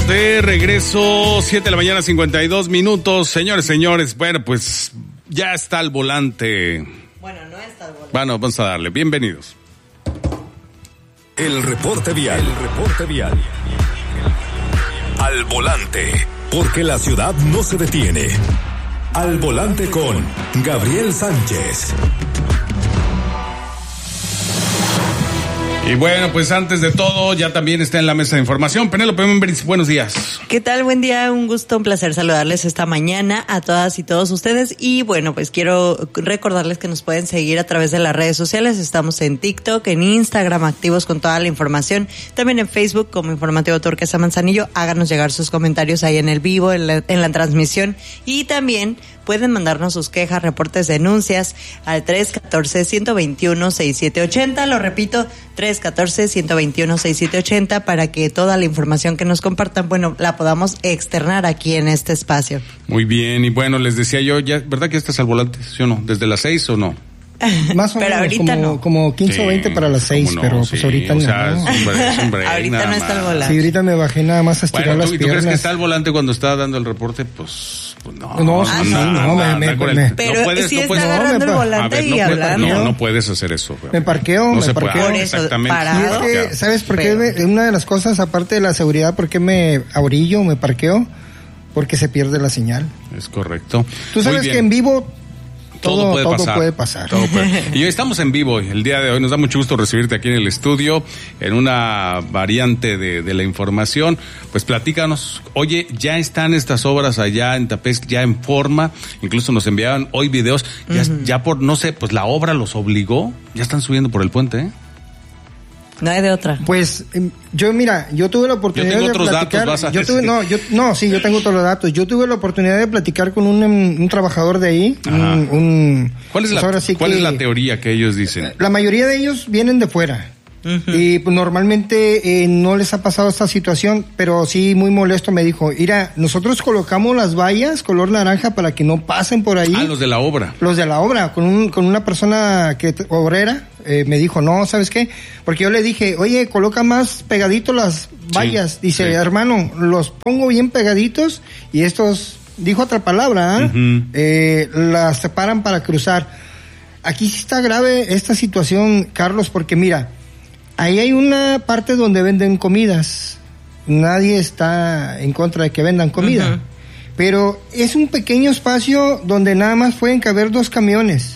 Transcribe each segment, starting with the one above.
de regreso, 7 de la mañana, 52 minutos. Señores, bueno, pues ya está al volante. Bueno, no está al volante. Bueno, vamos a darle, bienvenidos. El reporte vial. Al volante, porque la ciudad no se detiene. Al volante con Gabriel Sánchez. Y bueno, pues antes de todo, ya también está en la mesa de información. Penélope Membris, buenos días. ¿Qué tal? Buen día, un gusto, un placer saludarles esta mañana a todas y todos ustedes. Y bueno, pues quiero recordarles que nos pueden seguir a través de las redes sociales. Estamos en TikTok, en Instagram, activos con toda la información. También en Facebook como Informativo Turquesa Manzanillo. Háganos llegar sus comentarios ahí en el vivo, en la transmisión. Y también pueden mandarnos sus quejas, reportes, denuncias al 314-121-6780. Lo repito, 314-121-6780 para que toda la información que nos compartan, bueno, la podamos externar aquí en este espacio. Muy bien, y bueno, les decía yo, ya, ¿verdad que estás al volante, sí o no? ¿Desde las 6 o no? Más o pero menos, ahorita como 15 sí, o 20 para las 6, no, pero sí, pues ahorita o sea, no. Es un break, ahorita no está al volante. Sí, ahorita me bajé nada más a estirar bueno, las ¿tú piernas. crees que está al volante cuando está dando el reporte? Pues no. No, sí, Pero puedes, si no está puedes, agarrando el volante a ver, y hablando. No puedes hacer eso. Bro. Me parqueo. No se puede. Por eso, Exactamente. parado. Y es que, ¿sabes por qué? Una de las cosas, aparte de la seguridad, ¿por qué me ahorillo, me parqueo? Porque se pierde la señal. Es correcto. Tú sabes que en vivo todo puede pasar. Todo puede. Y hoy estamos en vivo, el día de hoy nos da mucho gusto recibirte aquí en el estudio, en una variante de la información. Pues platícanos, oye, ya están estas obras allá en Tapez, ya en forma, incluso nos enviaban hoy videos, ya por, no sé, pues la obra los obligó, ya están subiendo por el puente, ¿eh? No hay de otra. Pues yo tuve la oportunidad de platicar. Yo tengo todos los datos. Yo tuve la oportunidad de platicar con un trabajador de ahí. ¿Cuál es la teoría que ellos dicen? La mayoría de ellos vienen de fuera. Uh-huh. Y pues, normalmente no les ha pasado esta situación, pero sí muy molesto me dijo, mira, nosotros colocamos las vallas color naranja para que no pasen por ahí. Los de la obra. Los de la obra, con una persona obrera, me dijo, no, ¿sabes qué? Porque yo le dije, oye, coloca más pegadito las vallas. Sí, dice, hermano, los pongo bien pegaditos y estos, dijo otra palabra, las separan para cruzar. Aquí sí está grave esta situación, Carlos, porque mira, ahí hay una parte donde venden comidas. Nadie está en contra de que vendan comida. Uh-huh. Pero es un pequeño espacio donde nada más pueden caber dos camiones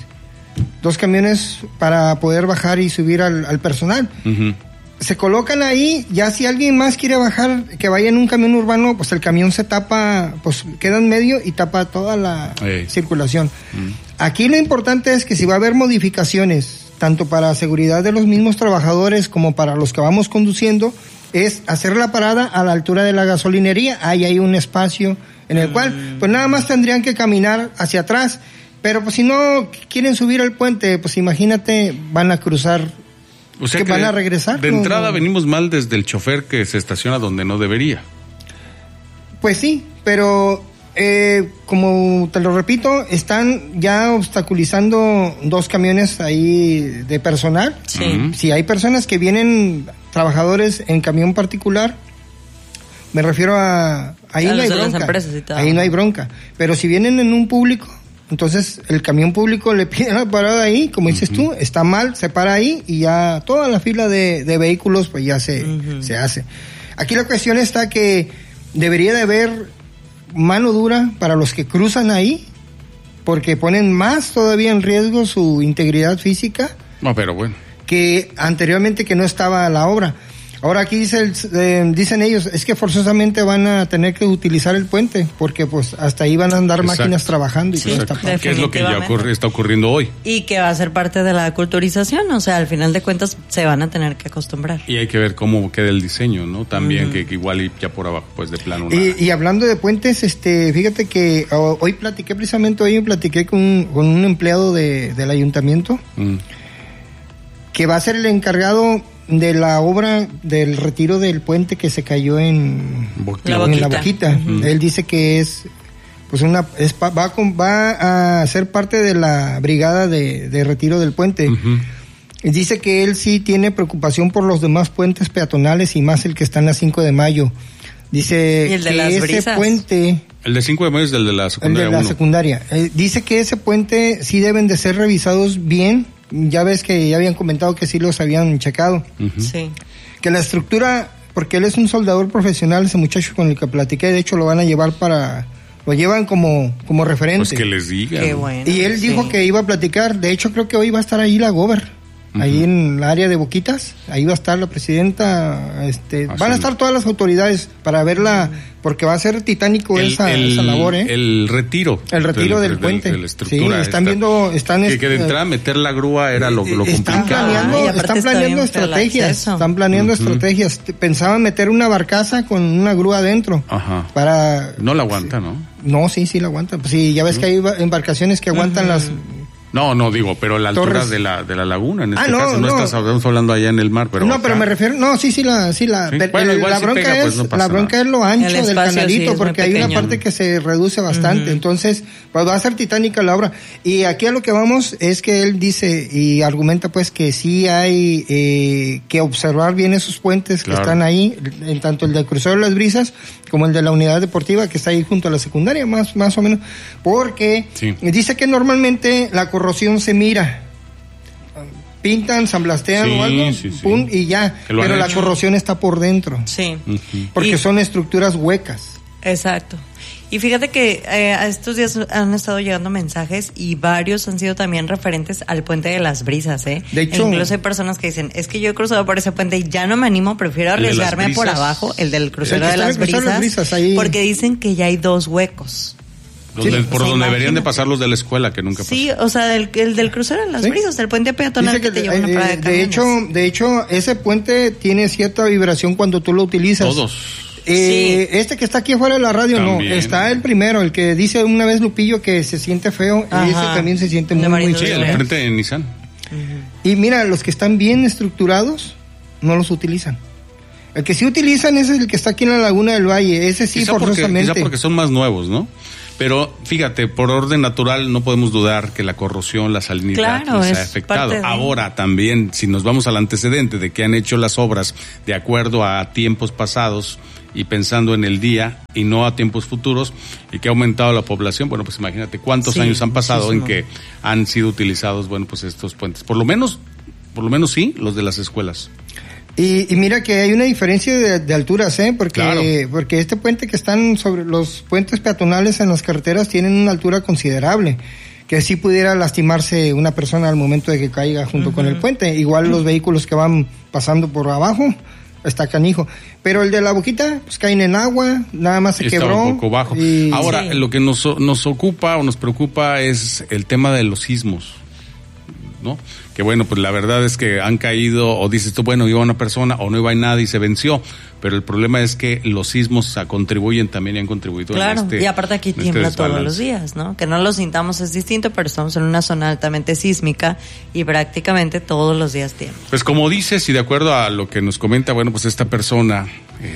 para poder bajar y subir al personal. Uh-huh. Se colocan ahí, ya si alguien más quiere bajar, que vaya en un camión urbano, pues el camión se tapa, pues queda en medio y tapa toda la circulación. Uh-huh. Aquí lo importante es que si va a haber modificaciones, tanto para seguridad de los mismos trabajadores como para los que vamos conduciendo, es hacer la parada a la altura de la gasolinería. Ahí hay un espacio en el cual, pues nada más tendrían que caminar hacia atrás, pero pues si no quieren subir al puente, pues imagínate, van a cruzar, o sea que van a regresar. De entrada venimos mal desde el chofer que se estaciona donde no debería. Pues sí, pero como te lo repito, están ya obstaculizando dos camiones ahí de personal. Sí. Uh-huh. Si hay personas que vienen, trabajadores en camión particular, me refiero a ahí no hay bronca. Ahí no hay bronca. Pero si vienen en un público, entonces el camión público le pide la parada ahí, como dices tú, está mal, se para ahí y ya toda la fila de vehículos pues ya se hace. Aquí la cuestión está que debería de haber mano dura para los que cruzan ahí, porque ponen más todavía en riesgo su integridad física. No, pero bueno. Que anteriormente que no estaba la obra. Ahora aquí dicen ellos, es que forzosamente van a tener que utilizar el puente, porque pues hasta ahí van a andar máquinas trabajando y sí, toda esta parte. ¿Qué es lo que ya está ocurriendo hoy? Y que va a ser parte de la culturización, o sea, al final de cuentas se van a tener que acostumbrar. Y hay que ver cómo queda el diseño, ¿no? También que igual ya por abajo, pues de plano. Y hablando de puentes, fíjate que hoy platiqué con un empleado del ayuntamiento, que va a ser el encargado de la obra del retiro del puente que se cayó en la Boquita. Uh-huh. Él dice que es pues va a ser parte de la brigada de retiro del puente. Uh-huh. Dice que él sí tiene preocupación por los demás puentes peatonales y más el que está en la 5 de mayo. Dice ¿y el de que las ese brisas? Puente... El de 5 de mayo es del de la secundaria. El de la secundaria. Dice que ese puente sí deben de ser revisados bien. Ya ves que ya habían comentado que sí los habían checado. Sí. Que la estructura, porque él es un soldador profesional, ese muchacho con el que platiqué, de hecho lo van a llevar lo llevan como referente. Pues que les diga. Qué bueno. Y él dijo que iba a platicar, de hecho creo que hoy va a estar ahí la Gober. Ahí en el área de Boquitas, ahí va a estar la presidenta, van a estar todas las autoridades para verla, porque va a ser titánico esa labor, El retiro. El retiro del puente. De la estructura. Sí, que de entrada meter la grúa era lo complicado. Están planeando estrategias. Pensaban meter una barcaza con una grúa adentro. Ajá. Para... No la aguanta, ¿no? No, sí la aguanta. Pues sí, ya ves que hay embarcaciones que aguantan las... No, digo, pero la altura de la laguna, en este caso, estamos hablando allá en el mar, pero... No, pero me refiero, la bronca es lo ancho del canalito, porque hay una parte que se reduce bastante, entonces, pues va a ser titánica la obra. Y aquí a lo que vamos es que él dice y argumenta pues que sí hay que observar bien esos puentes que están ahí, en tanto el del crucero de las Brisas como el de la unidad deportiva que está ahí junto a la secundaria, más o menos, porque dice que normalmente la corrosión se mira, pintan, samblastean o algo, pum, y ya, pero la corrosión está por dentro, porque son estructuras huecas. Exacto. Y fíjate que a estos días han estado llegando mensajes y varios han sido también referentes al puente de las Brisas, ¿eh? De hecho, incluso hay personas que dicen, es que yo he cruzado por ese puente y ya no me animo, prefiero arriesgarme por abajo, el del crucero de las Brisas, porque dicen que ya hay 2 huecos. Por donde deberían de pasar los de la escuela, que nunca pasó. Sí, o sea, el del crucero de las Brisas, el puente peatonal que te lleva una parada de camiones. De hecho, ese puente tiene cierta vibración cuando tú lo utilizas. Todos. Este que está aquí afuera de la radio también. No, está el primero, el que dice una vez Lupillo que se siente feo, y ese también se siente muy sí, feo. el frente de Nissan. Y mira, los que están bien estructurados no los utilizan. El que sí utilizan es el que está aquí en la Laguna del Valle, ese sí forzosamente. Quizá porque son más nuevos, ¿no? Pero fíjate, por orden natural no podemos dudar que la corrosión, la salinidad les ha afectado. Ahora también, si nos vamos al antecedente de que han hecho las obras de acuerdo a tiempos pasados y pensando en el día y no a tiempos futuros, y que ha aumentado la población, bueno, pues imagínate cuántos años han pasado en que han sido utilizados, bueno, pues estos puentes. Por lo menos sí, los de las escuelas. Y mira que hay una diferencia de alturas, porque este puente que están sobre los puentes peatonales en las carreteras tienen una altura considerable, que sí pudiera lastimarse una persona al momento de que caiga junto con el puente. Igual los vehículos que van pasando por abajo, está canijo. Pero el de la Boquita, pues caen en agua, nada más se quebró. Un poco bajo. Ahora, lo que nos ocupa o nos preocupa es el tema de los sismos, ¿no? Que bueno, pues la verdad es que han caído, o dices tú, bueno, iba una persona o no iba nada y se venció, pero el problema es que los sismos contribuyen también y han contribuido y aparte aquí tiembla todos los días, ¿no? Que no lo sintamos es distinto, pero estamos en una zona altamente sísmica y prácticamente todos los días tiembla. Pues como dices, y de acuerdo a lo que nos comenta, bueno, pues esta persona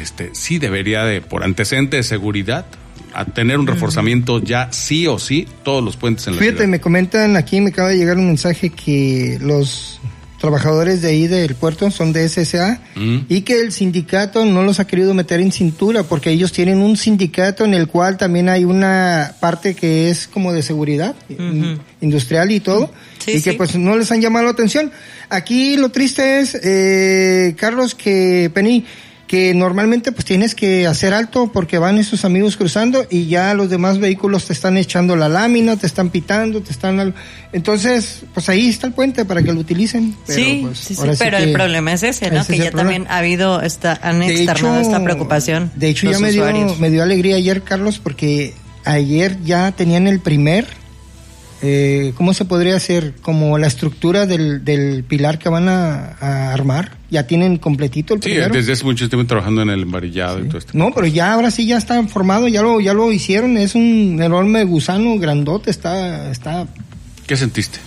sí debería de, por antecedente de seguridad, a tener un reforzamiento ya sí o sí todos los puentes en la ciudad. Me comentan aquí, me acaba de llegar un mensaje que los trabajadores de ahí del puerto son de SSA y que el sindicato no los ha querido meter en cintura porque ellos tienen un sindicato en el cual también hay una parte que es como de seguridad industrial y todo y que pues no les han llamado la atención. Aquí lo triste es, Carlos, que normalmente pues tienes que hacer alto porque van esos amigos cruzando y ya los demás vehículos te están echando la lámina, te están pitando, entonces pues ahí está el puente para que lo utilicen. Pero, pero el problema es ese, ¿no? Que ya también han externado esta preocupación. De hecho ya me dio alegría ayer, Carlos, porque ayer ya tenían el primer ¿cómo se podría hacer? Como la estructura del pilar que van a armar. Ya tienen completito el primero. Sí, desde hace mucho tiempo trabajando en el embarillado y todo esto. No, pero ya ahora sí ya está formado, ya lo hicieron. Es un enorme gusano grandote, está. ¿Qué sentiste?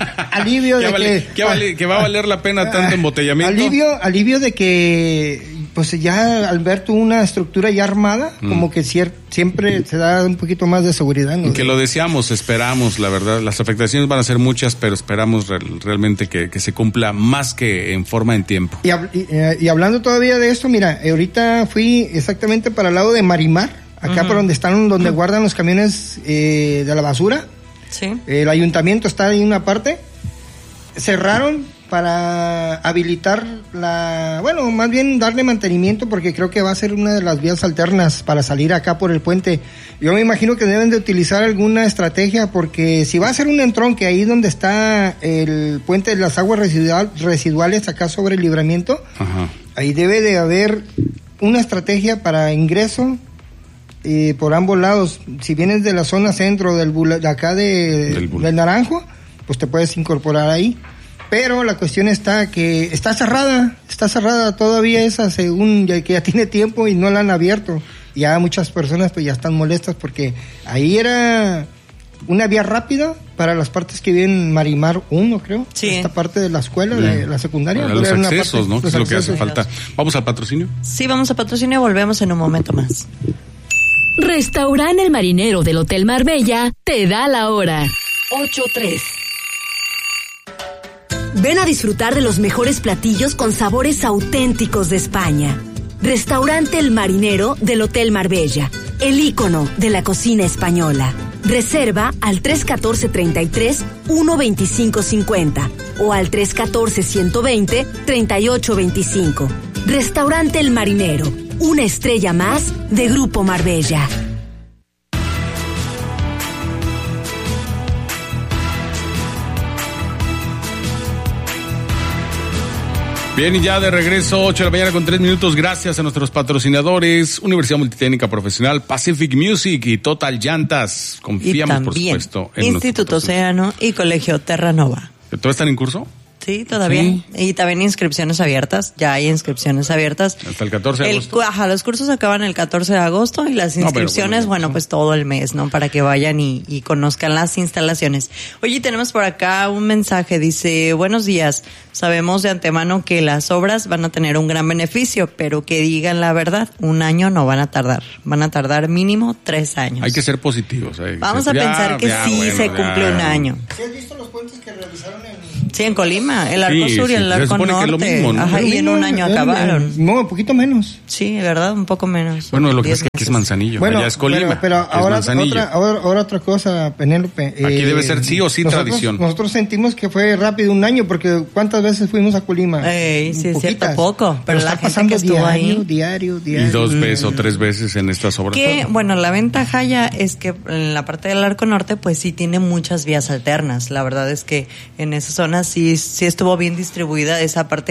Alivio de que va a valer la pena tanto embotellamiento. Alivio de que pues ya al ver tú una estructura ya armada, como que siempre se da un poquito más de seguridad, ¿no? Que lo deseamos, esperamos, la verdad, las afectaciones van a ser muchas, pero esperamos realmente que se cumpla más que en forma en tiempo. Y hablando todavía de esto, mira, ahorita fui exactamente para el lado de Marimar, acá por donde guardan los camiones de la basura. Sí. El ayuntamiento está ahí en una parte. Cerraron para habilitar más bien darle mantenimiento, porque creo que va a ser una de las vías alternas para salir acá por el puente. Yo me imagino que deben de utilizar alguna estrategia, porque si va a ser un entronque ahí donde está el puente de las aguas residuales acá sobre el Libramiento, ahí debe de haber una estrategia para ingreso por ambos lados. Si vienes de la zona centro de acá del Naranjo, pues te puedes incorporar ahí. Pero la cuestión está que está cerrada todavía esa, según que ya tiene tiempo y no la han abierto. Ya muchas personas pues ya están molestas, porque ahí era una vía rápida para las partes que viven Marimar 1, creo. Sí. Esta parte de la escuela, de la secundaria. Para los accesos, ¿no? Que es lo que hace falta. ¿Vamos al patrocinio? Sí, vamos a patrocinio y volvemos en un momento más. Restaurante El Marinero del Hotel Marbella te da la hora. 8:03. Ven a disfrutar de los mejores platillos con sabores auténticos de España. Restaurante El Marinero del Hotel Marbella, el ícono de la cocina española. Reserva al 314-33-12550 o al 314-120-3825. Restaurante El Marinero, una estrella más de Grupo Marbella. Bien, y ya de regreso, 8 de la mañana con 3 minutos. Gracias a nuestros patrocinadores, Universidad Multitécnica Profesional, Pacific Music y Total Llantas. Confiamos, por supuesto, en Instituto Océano y Colegio Terranova. ¿Todos están en curso? Sí, todavía. Sí. Y también inscripciones abiertas. Ya hay inscripciones abiertas. Hasta el 14 de agosto. Los cursos acaban el 14 de agosto y las inscripciones, pues todo el mes, ¿no? Para que vayan y conozcan las instalaciones. Oye, tenemos por acá un mensaje. Dice, buenos días. Sabemos de antemano que las obras van a tener un gran beneficio, pero que digan la verdad, 1 año no van a tardar. Van a tardar mínimo 3 años. Hay que ser positivos. Vamos a pensar que se cumple 1 año. ¿Sí has visto los puentes que realizaron en Colima? El Arco Sur y el Arco Norte. Que es lo mismo, ¿no? Ajá, y en 1 año acabaron. No, un poquito menos. Sí, ¿verdad? Un poco menos. Bueno, lo que es que aquí es Manzanillo, bueno, allá es Colima. Pero ahora otra cosa, Penélope. Aquí debe ser sí o sí tradición. Nosotros sentimos que fue rápido 1 año, porque ¿cuántas veces fuimos a Colima? Sí, es cierto, poco. Pero la gente que estuvo diario. Y 2 veces o 3 veces en estas obras. Que, bueno, la ventaja ya es que en la parte del Arco Norte, pues sí tiene muchas vías alternas. La verdad es que en esa zona sí estuvo bien distribuida esa parte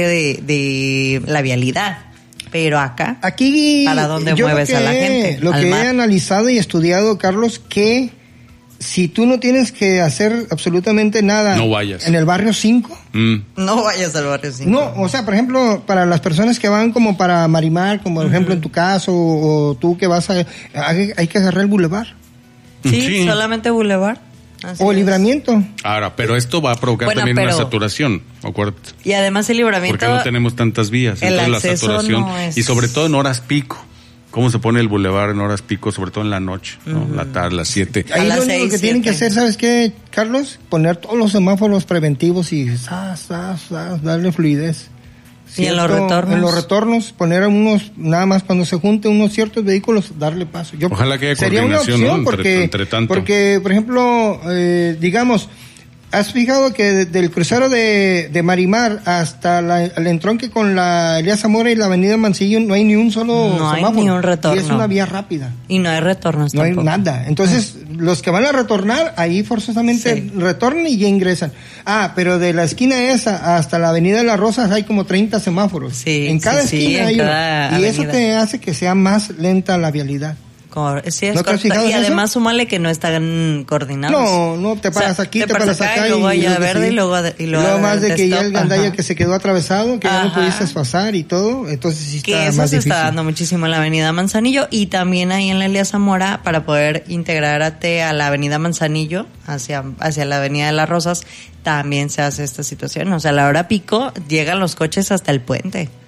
de la vialidad. Pero aquí ¿para dónde mueves a la gente? Lo que he analizado y estudiado, Carlos, que si tú no tienes que hacer absolutamente nada, no vayas. En el barrio 5. No vayas al barrio 5. No, o sea, por ejemplo, para las personas que van como para Marimar, como por ejemplo en tu caso, o tú que vas hay que agarrar el bulevar. Sí, solamente bulevar. O Libramiento. Ahora, pero esto va a provocar también una saturación, acuérdate. Y además el Libramiento, porque no tenemos tantas vías, entonces la saturación no es... y sobre todo en horas pico. ¿Cómo se pone el bulevar en horas pico, sobre todo en la noche, ¿no? La tarde, las 7. Ahí lo único que tienen que hacer, ¿sabes qué, Carlos? Poner todos los semáforos preventivos y darle fluidez. ¿Y en los retornos? En los retornos, poner unos, nada más cuando se junten unos ciertos vehículos, darle paso. Ojalá que haya sería coordinación, una opción, ¿no? Porque, tanto. Porque, por ejemplo, digamos, ¿has fijado que del crucero de Marimar hasta el entronque con la Elías Zamora y la avenida Mancillo no hay ni un solo semáforo? No hay ni un retorno. Y es una vía rápida. Y no hay retornos tampoco. No hay nada. Entonces, los que van a retornar, ahí forzosamente retornan y ya ingresan. Pero de la esquina esa hasta la avenida de las Rosas hay como 30 semáforos. Sí, en cada esquina hay uno. Y eso te hace que sea más lenta la vialidad. Sí, es correcto. Y además súmale que no están coordinados. No, te paras aquí, te paras acá. Y luego allá verde y luego más de que ya el gandalla que se quedó atravesado, que ya no pudiste pasar y todo, entonces sí está más difícil. Que eso se está dando muchísimo en la avenida Manzanillo y también ahí en la Elías Zamora para poder integrarte a la avenida Manzanillo hacia la avenida de las Rosas, también se hace esta situación. O sea, a la hora pico llegan los coches hasta el puente.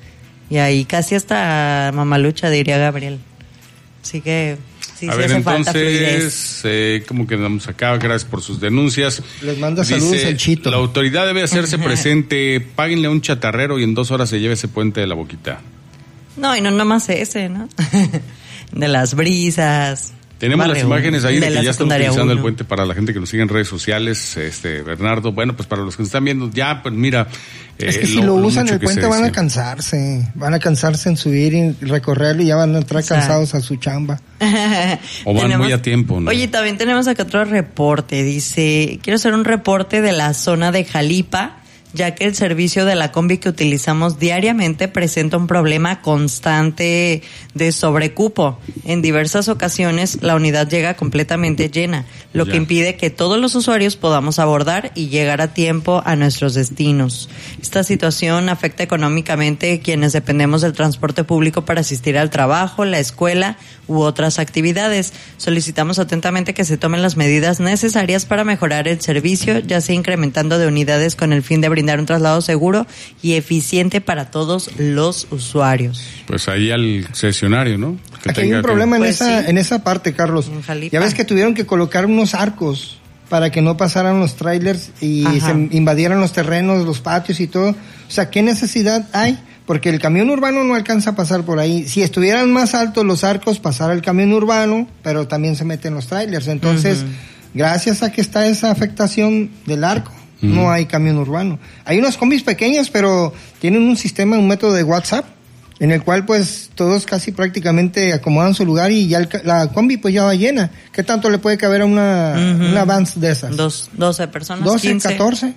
Y ahí casi hasta mamalucha, diría Gabriel. Así que sí, a ver, hace falta fluidez. ¿Cómo quedamos acá? Gracias por sus denuncias. Les manda saludos al Chito. La autoridad debe hacerse presente, páguenle a un chatarrero y en 2 horas se lleve ese puente de la Boquita. No, y no nomás ese, ¿no? De las brisas. Tenemos las imágenes ahí de que ya están utilizando el puente para la gente que nos sigue en redes sociales, Bernardo. Bueno, pues para los que nos están viendo, ya, pues mira. Es que si lo usan el puente van a cansarse en subir y recorrerlo y ya van a entrar cansados a su chamba. O van muy a tiempo, ¿no? Oye, también tenemos acá otro reporte. Dice, quiero hacer un reporte de la zona de Jalipa, ya que el servicio de la combi que utilizamos diariamente presenta un problema constante de sobrecupo. En diversas ocasiones la unidad llega completamente llena, lo que impide que todos los usuarios podamos abordar y llegar a tiempo a nuestros destinos. Esta situación afecta económicamente a quienes dependemos del transporte público para asistir al trabajo, la escuela u otras actividades. Solicitamos atentamente que se tomen las medidas necesarias para mejorar el servicio, ya sea incrementando de unidades con el fin de brindar un traslado seguro y eficiente para todos los usuarios. Pues ahí al concesionario, ¿no? Aquí hay un problema en esa parte, Carlos. Ya ves que tuvieron que colocar unos arcos para que no pasaran los trailers y se invadieran los terrenos, los patios y todo. O sea, ¿qué necesidad hay? Porque el camión urbano no alcanza a pasar por ahí. Si estuvieran más altos los arcos, pasara el camión urbano, pero también se meten los trailers. Entonces, gracias a que está esa afectación del arco, no hay camión urbano. Hay unos combis pequeños, pero tienen un sistema, un método de WhatsApp, en el cual pues todos casi prácticamente acomodan su lugar y ya la combi pues ya va llena. ¿Qué tanto le puede caber a una van de esas? 12 personas, 12, 15. 14.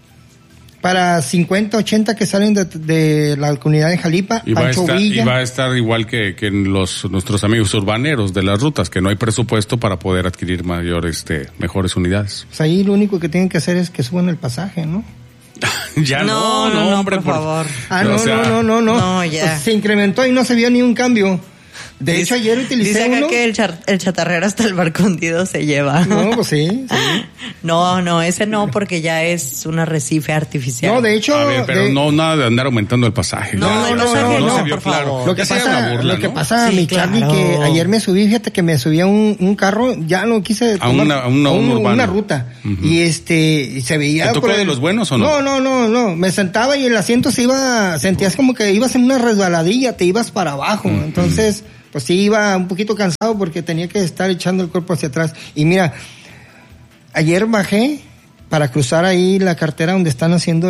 Para 50, 80 que salen de la comunidad de Jalipa, y Pancho Villa. Y va a estar igual que en nuestros amigos urbaneros de las rutas, que no hay presupuesto para poder adquirir mejores unidades. Pues ahí lo único que tienen que hacer es que suban el pasaje, ¿no? Ya no, hombre, por favor. No, No, ya. Pues se incrementó y no se vio ni un cambio. De hecho, ayer utilicé uno. Dice acá que el chatarrero hasta el barco hundido se lleva. No, pues sí. No, ese no, porque ya es un arrecife artificial. No, de hecho... A ver, pero no nada de andar aumentando el pasaje. No se vio claro. Lo que pasa, mi Charlie, que ayer me subí, fíjate que me subí a un carro, ya no quise tomar... A una ruta. Y se veía... ¿Te tocó de los buenos o no? No. Me sentaba y el asiento sentías como que ibas en una resbaladilla, te ibas para abajo. Entonces... pues sí, iba un poquito cansado porque tenía que estar echando el cuerpo hacia atrás. Y mira, ayer bajé para cruzar ahí la carretera donde están haciendo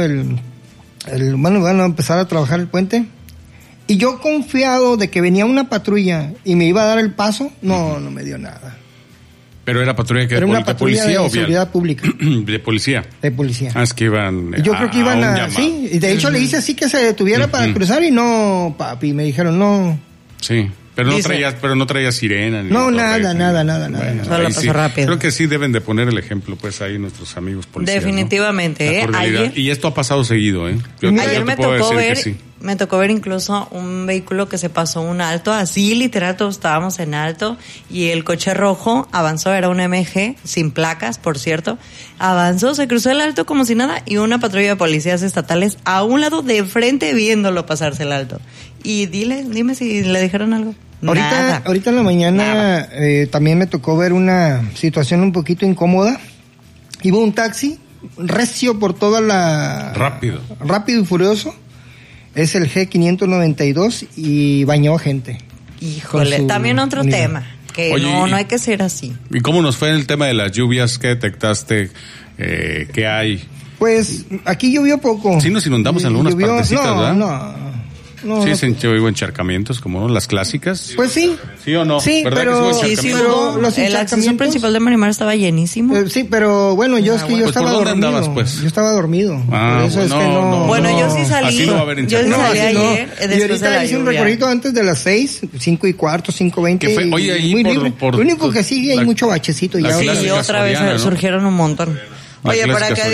van a empezar a trabajar el puente. Y yo confiado de que venía una patrulla y me iba a dar el paso, no me dio nada. ¿Pero era patrulla que era una patrulla policía de o seguridad pública? ¿De policía? De policía. Es que iban yo creo que iban sí, y de hecho le hice así que se detuviera para cruzar y no, papi, me dijeron no. Sí. Pero no traía sirena. No, nada. Bueno, solo pasó rápido. Creo que sí deben de poner el ejemplo, pues, ahí nuestros amigos policías. Definitivamente, ¿no? Ayer, y esto ha pasado seguido, Ayer me tocó ver incluso un vehículo que se pasó un alto, así literal todos estábamos en alto, y el coche rojo avanzó, era un MG, sin placas, por cierto, avanzó, se cruzó el alto como si nada, y una patrulla de policías estatales a un lado de frente viéndolo pasarse el alto. Y dime si le dijeron algo. Ahorita en la mañana también me tocó ver una situación un poquito incómoda. Iba un taxi recio por toda la... Rápido y furioso. Es el G592 y bañó gente. Híjole, también otro tema. Que oye, no hay que ser así. ¿Y cómo nos fue en el tema de las lluvias? ¿Qué detectaste? ¿Qué hay? Pues aquí llovió poco. Sí nos inundamos en algunas partecitas, ¿verdad? No, hubo encharcamientos como las clásicas. Pues sí. ¿Sí o no? Sí, ¿verdad pero, que pero el acceso principal de Marimar estaba llenísimo. Sí, pero bueno, yo estaba dormido. Andabas, pues? Yo estaba dormido. Por eso es que no. Bueno, yo sí salí. Así no va a haber encharcamientos. Yo salí ayer. Y ahorita hice un recorrido antes de las 6, 5:15, 5:20. Oye, ahí muy libre. Lo único que sigue hay mucho bachecito ya. Sí, otra vez surgieron un montón. Oye, por acá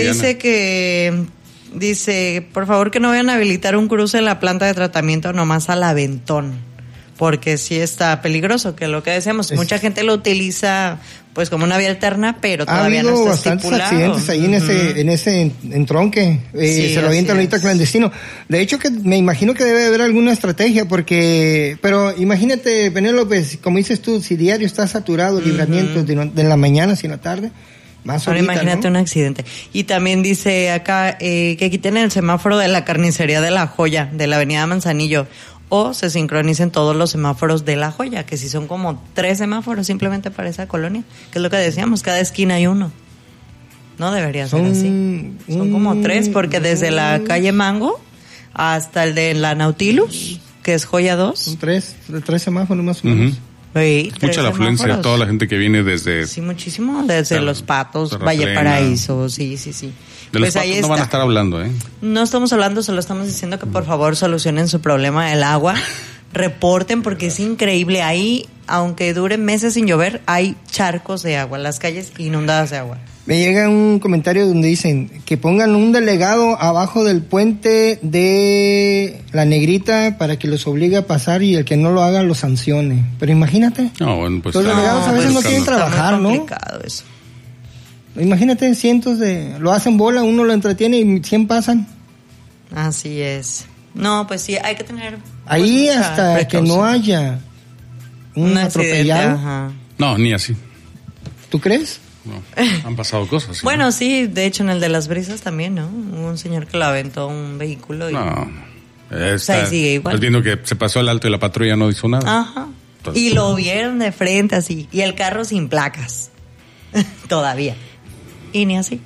dice, por favor que no vayan a habilitar un cruce en la planta de tratamiento nomás al aventón. porque sí está peligroso, que lo que decíamos, mucha gente lo utiliza pues como una vía alterna, pero todavía no está bastantes estipulado. Accidentes ahí en ese entronque, Sí, se lo avientan ahorita clandestino. De hecho, que me imagino que debe haber alguna estrategia, pero imagínate, Penélope, como dices tú, si diario está saturado, libramientos de la mañana, si en la tarde, más ahora ahorita, imagínate, ¿no?, un accidente. Y también dice acá que quiten el semáforo de la carnicería de La Joya, de la avenida Manzanillo, o se sincronicen todos los semáforos de La Joya, que si son como 3 semáforos simplemente para esa colonia, que es lo que decíamos, cada esquina hay uno. No debería ser así. Son como 3, porque desde la calle Mango hasta el de la Nautilus, que es Joya 2. Son 3 semáforos más o menos. Sí, mucha la afluencia, toda la gente que viene desde... Sí, muchísimo, desde Los Patos, Valle Paraíso, sí. De Los Patos no van a estar hablando, ¿eh? No estamos hablando, solo estamos diciendo que por favor solucionen su problema del agua, reporten, porque es increíble, ahí, aunque dure meses sin llover, hay charcos de agua, las calles inundadas de agua. Me llega un comentario donde dicen que pongan un delegado abajo del puente de La Negrita para que los obligue a pasar y el que no lo haga lo sancione. Pero imagínate. No, bueno, pues los delegados a veces no quieren trabajar, ¿no? Es complicado eso. Imagínate, cientos lo hacen bola, uno lo entretiene y 100 pasan. Así es. No, pues sí, hay que tener... Ahí hasta precaución. Que no haya un atropellado. Ajá. No, ni así. ¿Tú crees? No, han pasado cosas. ¿Sí? Bueno, sí, de hecho en el de Las Brisas también, ¿no? Hubo un señor que le aventó un vehículo y... No, o sea, sigue igual. Estás viendo que se pasó al alto y la patrulla no hizo nada. Ajá. Entonces, y lo vieron de frente así, y el carro sin placas. Todavía. Y ni así.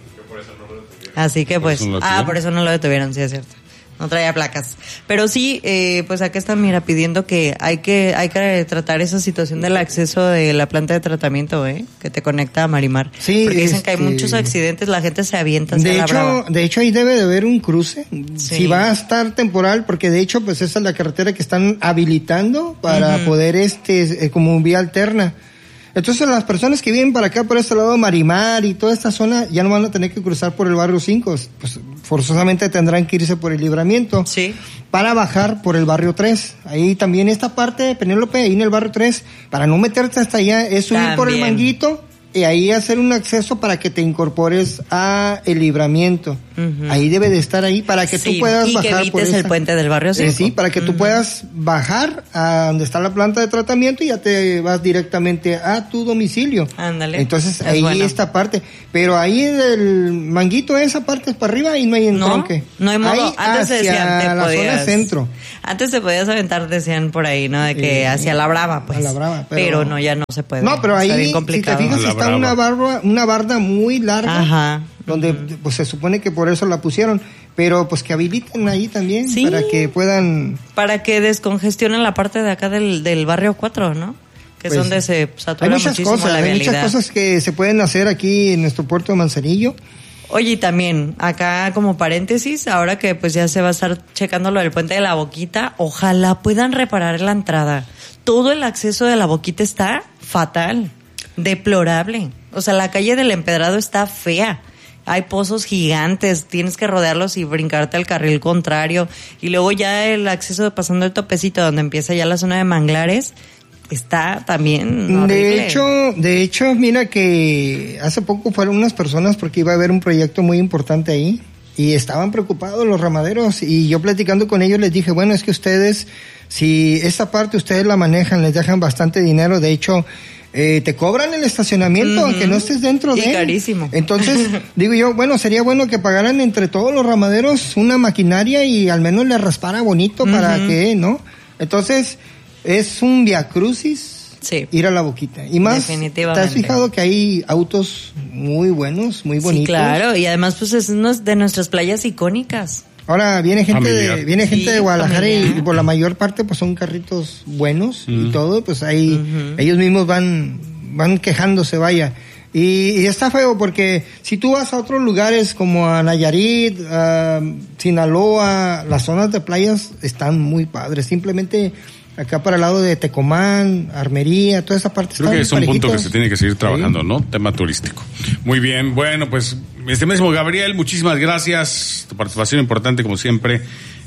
Así que pues... por eso no lo detuvieron, sí es cierto. No traía placas. Pero sí, pues acá están, mira, pidiendo que hay que tratar esa situación del acceso de la planta de tratamiento, que te conecta a Marimar. Sí. Porque dicen que hay muchos accidentes, la gente se avienta hacia la brava. De hecho, ahí debe de haber un cruce. Sí. Si va a estar temporal, porque de hecho, pues esa es la carretera que están habilitando para poder, como vía alterna. Entonces las personas que viven para acá, por este lado de Marimar y toda esta zona, ya no van a tener que cruzar por el barrio 5, pues forzosamente tendrán que irse por el Libramiento, sí, para bajar por el barrio 3. Ahí también esta parte de Penélope, ahí en el barrio 3, para no meterte hasta allá, es subir también por el Manguito y ahí hacer un acceso para que te incorpores a el Libramiento. Ahí debe de estar ahí para que tú puedas bajar. Y que evites el puente del barrio 5. Sí, para que tú puedas bajar a donde está la planta de tratamiento y ya te vas directamente a tu domicilio. Ándale. Entonces ahí esta parte. Pero ahí del Manguito, esa parte es para arriba y no hay entronque. No hay modo. Ahí antes decían, la zona centro. Antes te podías aventar, decían por ahí, ¿no? De que hacia la Brava, pues. A la Brava, pero no, ya no se puede. No, pero ahí, está bien complicado. Si te fijas, está una barda muy larga. Ajá. Donde pues se supone que por eso la pusieron, pero pues que habiliten ahí también, sí, para que puedan... Para que descongestionen la parte de acá del barrio 4, ¿no? Que es donde se satura muchísimo la vialidad. Hay muchas cosas que se pueden hacer aquí en nuestro puerto de Manzanillo. Oye, y también, acá como paréntesis, ahora que pues ya se va a estar checando lo del puente de la Boquita, ojalá puedan reparar la entrada. Todo el acceso de la Boquita está fatal, deplorable. O sea, la calle del Empedrado está fea. Hay pozos gigantes, tienes que rodearlos y brincarte al carril contrario. Y luego ya el acceso de pasando el topecito, donde empieza ya la zona de manglares, está también horrible. De hecho, mira que hace poco fueron unas personas porque iba a haber un proyecto muy importante ahí y estaban preocupados los ramaderos y yo platicando con ellos les dije, bueno, es que ustedes, si esta parte ustedes la manejan, les dejan bastante dinero, de hecho... te cobran el estacionamiento aunque no estés dentro de él. Carísimo. Entonces, digo yo, bueno, sería bueno que pagaran entre todos los ramaderos una maquinaria y al menos le raspara bonito para que, ¿no? Entonces, es un viacrucis ir a la Boquita. Y más, ¿te has fijado que hay autos muy buenos, muy bonitos? Sí, claro, y además pues es una de nuestras playas icónicas. Ahora viene gente de Guadalajara y por la mayor parte pues son carritos buenos y todo, pues ahí ellos mismos van quejándose, vaya. Y está feo porque si tú vas a otros lugares como a Nayarit, Sinaloa, las zonas de playas están muy padres, simplemente acá para el lado de Tecomán, Armería, toda esa parte. Creo que es un punto que se tiene que seguir trabajando, ¿no? Tema turístico. Muy bien, bueno, pues estimadísimo Gabriel, muchísimas gracias, tu participación importante como siempre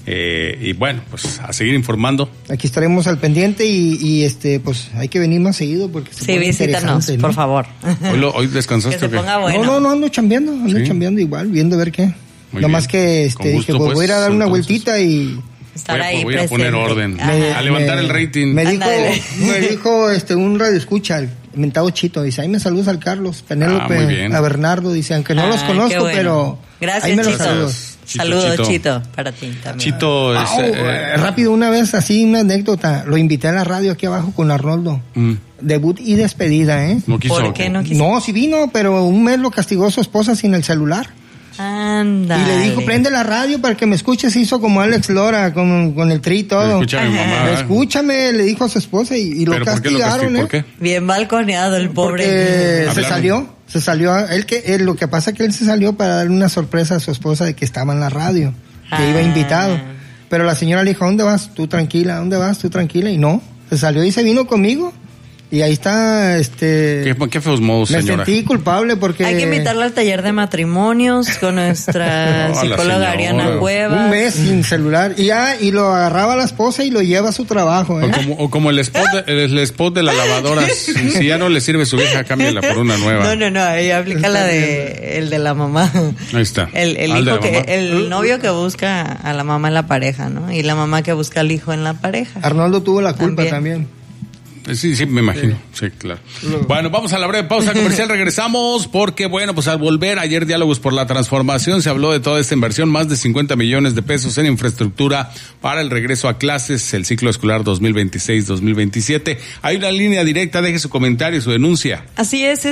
Y bueno, pues a seguir informando. Aquí estaremos al pendiente y pues hay que venir más seguido porque se pone visítanos, ¿no? Por favor. Hoy descansaste. Que se ponga bueno. No, ando chambeando igual, viendo a ver qué. Nomás que dije, pues voy a ir a dar una vueltita y estar ahí voy a poner orden, a levantar el rating. Me dijo un radio escucha, el mentado Chito, dice, ahí me saludas al Carlos, Penélope, a Bernardo, dice, aunque no los conozco, bueno. Pero gracias, ahí me Chito. los saludos. Saludos, Chito, para ti también. Chito es... rápido, una vez, así, una anécdota, lo invité a la radio aquí abajo con Arnoldo. Debut y despedida, ¿eh? No quiso. ¿Por qué no quiso? No, sí vino, pero un mes lo castigó su esposa sin el celular. Anda. Y le dijo, prende la radio para que me escuches. Hizo como Alex Lora, con el tri y todo. Escúchame, mamá. Escúchame, le dijo a su esposa y lo castigaron. ¿Por qué? Bien balconeado el pobre. Porque se salió. Lo que pasa es que él se salió para darle una sorpresa a su esposa de que estaba en la radio, que iba invitado. Pero la señora le dijo, ¿a dónde vas? Tú tranquila, ¿dónde vas? Tú tranquila. Y no, se salió y se vino conmigo. Y ahí está, Qué feos modos, señora. Me sentí culpable porque... Hay que invitarla al taller de matrimonios con nuestra psicóloga Ariana Cuevas. Un mes sin celular. Y lo agarraba a la esposa y lo lleva a su trabajo, ¿eh? O como el spot de la lavadora. Si ya no le sirve su vieja, cámbiala por una nueva. No, ahí aplica el de la mamá. Ahí está. El novio que busca a la mamá en la pareja, ¿no? Y la mamá que busca al hijo en la pareja. Arnoldo tuvo la culpa también. Sí, me imagino. Sí, claro. Bueno, vamos a la breve pausa comercial. Regresamos porque, bueno, pues al volver ayer Diálogos por la Transformación se habló de toda esta inversión, más de 50 millones de pesos en infraestructura para el regreso a clases, el ciclo escolar 2026-2027. Hay una línea directa, deje su comentario y su denuncia. Así es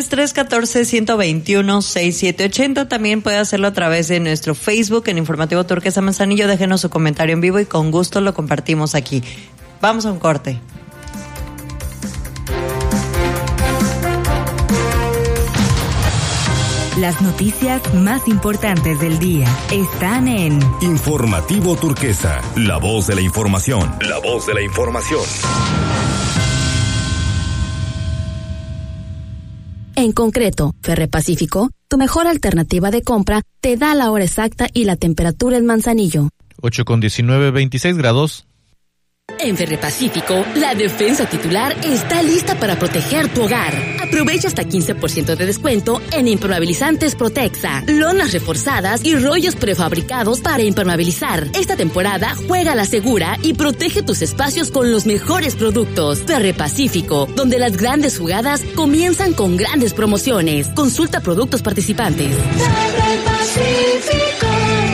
314-121-6780. También puede hacerlo a través de nuestro Facebook en Informativo Turquesa Manzanillo. Déjenos su comentario en vivo y con gusto lo compartimos aquí. Vamos a un corte. Las noticias más importantes del día están en Informativo Turquesa, la voz de la información. La voz de la información. En concreto, Ferrepacífico, tu mejor alternativa de compra, te da la hora exacta y la temperatura en Manzanillo. 8:19, 26 grados. En Ferrepacífico, la defensa titular está lista para proteger tu hogar. Aprovecha hasta 15% de descuento en impermeabilizantes Protexa, lonas reforzadas y rollos prefabricados para impermeabilizar. Esta temporada juega a la segura y protege tus espacios con los mejores productos. Ferrepacífico, donde las grandes jugadas comienzan con grandes promociones. Consulta productos participantes. Ferrepacífico.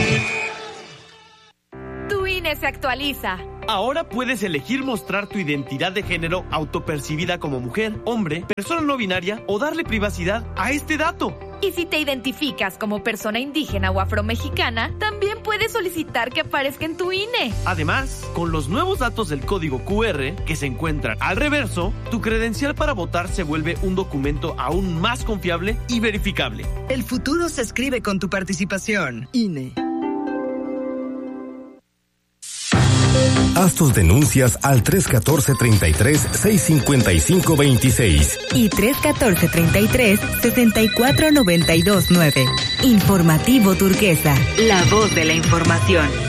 Tu INE se actualiza. Ahora puedes elegir mostrar tu identidad de género autopercibida como mujer, hombre, persona no binaria o darle privacidad a este dato. Y si te identificas como persona indígena o afromexicana, también puedes solicitar que aparezca en tu INE. Además, con los nuevos datos del código QR que se encuentran al reverso, tu credencial para votar se vuelve un documento aún más confiable y verificable. El futuro se escribe con tu participación. INE. Haz tus denuncias al 314-33-655-26 y 314-33-64929. Informativo Turquesa, la voz de la información.